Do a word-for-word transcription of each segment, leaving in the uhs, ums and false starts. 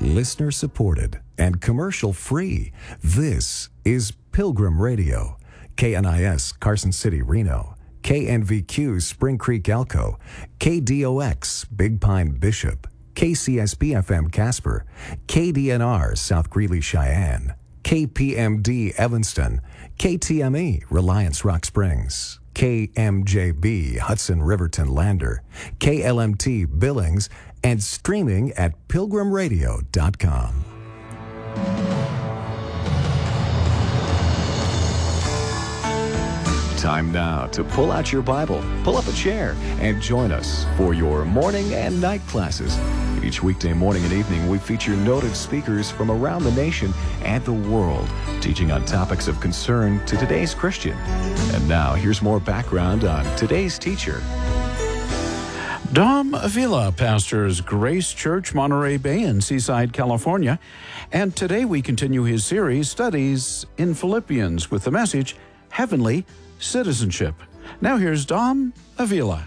listener supported, and commercial free. This is Pilgrim Radio, K N I S Carson City, Reno, K N V Q Spring Creek, Elko, K D O X Big Pine, Bishop, K C S B F M Casper, K D N R South Greeley, Cheyenne, K P M D Evanston, K T M E Reliance Rock Springs, K M J B Hudson Riverton Lander, K L M T Billings, and streaming at pilgrim radio dot com. Time now to pull out your Bible, pull up a chair, and join us for your morning and night classes. Each weekday morning and evening, we feature noted speakers from around the nation and the world, teaching on topics of concern to today's Christian. And now, here's more background on today's teacher. Dom Avila pastors Grace Church, Monterey Bay in Seaside, California. And today we continue his series, Studies in Philippians, with the message, Heavenly Citizenship. Now here's Dom Avila.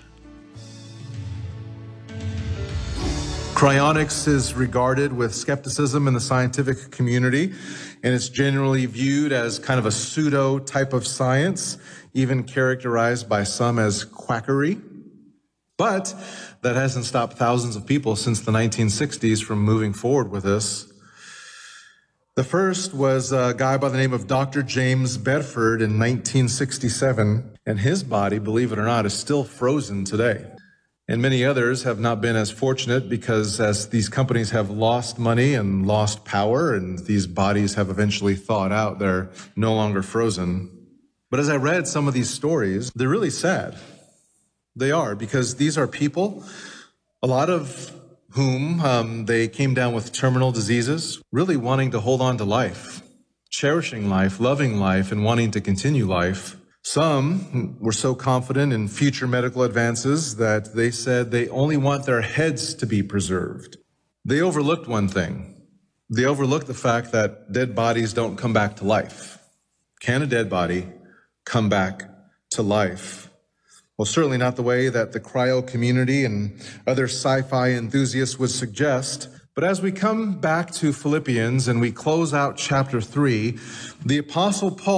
Cryonics is regarded with skepticism in the scientific community, and it's generally viewed as kind of a pseudo type of science, even characterized by some as quackery. But that hasn't stopped thousands of people since the nineteen sixties from moving forward with this. The first was a guy by the name of Doctor James Bedford in nineteen sixty-seven, and his body, believe it or not, is still frozen today. And many others have not been as fortunate because as these companies have lost money and lost power and these bodies have eventually thawed out, they're no longer frozen. But as I read some of these stories, they're really sad. They are, because these are people, a lot of whom um, they came down with terminal diseases, really wanting to hold on to life, cherishing life, loving life, and wanting to continue life. Some were so confident in future medical advances that they said they only want their heads to be preserved. They overlooked one thing. They overlooked the fact that dead bodies don't come back to life. Can a dead body come back to life? Well, certainly not the way that the cryo community and other sci-fi enthusiasts would suggest. But as we come back to Philippians and we close out chapter three, the Apostle Paul